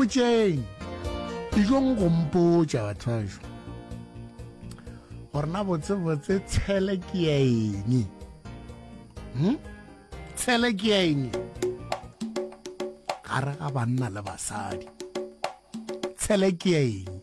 mpotšeng dijong go mpotša batho bašo gore na botsebotse tshele ke ya eng tshele ke ya eng gare ga banna le basadi tshele ke ya eng